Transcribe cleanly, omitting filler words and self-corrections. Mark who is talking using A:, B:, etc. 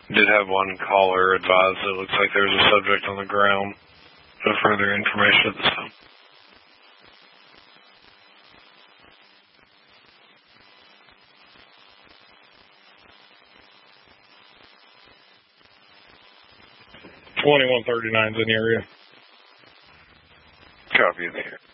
A: Did have one caller advise that it looks like there's a subject on the ground. No further information at this time. .2139's in the area. Copy in the area.